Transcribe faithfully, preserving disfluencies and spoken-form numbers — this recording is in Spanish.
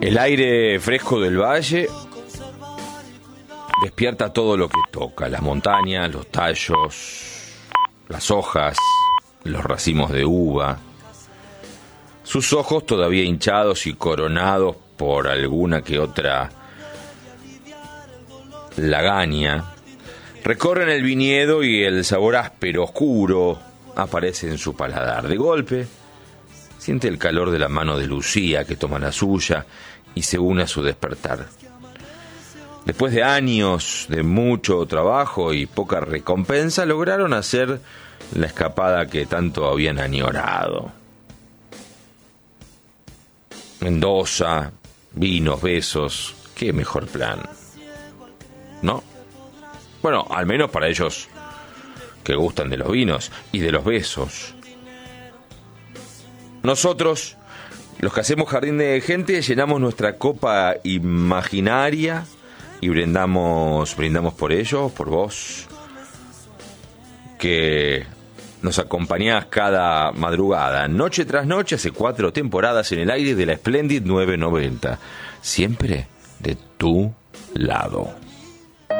El aire fresco del valle despierta todo lo que toca, las montañas, los tallos, las hojas, los racimos de uva. Sus ojos todavía hinchados y coronados por alguna que otra lagaña, recorren el viñedo y el sabor áspero, oscuro, aparece en su paladar. De golpe, siente el calor de la mano de Lucía, que toma la suya y se une a su despertar. Después de años de mucho trabajo y poca recompensa, lograron hacer la escapada que tanto habían añorado. Mendoza, vinos, besos, qué mejor plan, ¿no? Bueno, al menos para ellos que gustan de los vinos y de los besos. Nosotros, los que hacemos Jardín de Gente, llenamos nuestra copa imaginaria y brindamos, brindamos por ellos, por vos, que nos acompañás cada madrugada, noche tras noche, hace cuatro temporadas en el aire de la Splendid nueve noventa. Siempre de tu lado.